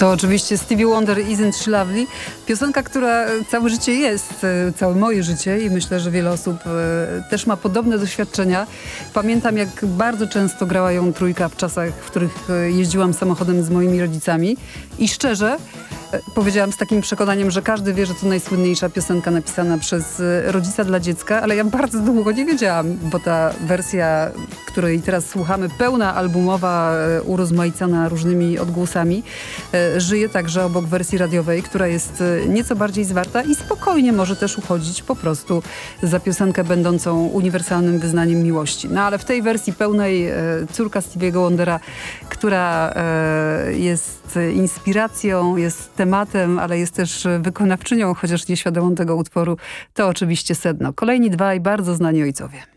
To oczywiście Stevie Wonder, Isn't She Lovely? Piosenka, która całe życie jest, całe moje życie i myślę, że wiele osób też ma podobne doświadczenia. Pamiętam, jak bardzo często grała ją trójka w czasach, w których jeździłam samochodem z moimi rodzicami i szczerze powiedziałam z takim przekonaniem, że każdy wie, że to najsłynniejsza piosenka napisana przez rodzica dla dziecka, ale ja bardzo długo nie wiedziałam, bo ta wersja, której teraz słuchamy, pełna albumowa, urozmaicona różnymi odgłosami, żyje także obok wersji radiowej, która jest nieco bardziej zwarta i spokojnie może też uchodzić po prostu za piosenkę będącą uniwersalnym wyznaniem miłości. No ale w tej wersji pełnej córka Stevie'ego Wondera, która jest inspiracją, jest tematem, ale jest też wykonawczynią, chociaż nieświadomą tego utworu, to oczywiście sedno. Kolejni dwaj bardzo znani ojcowie.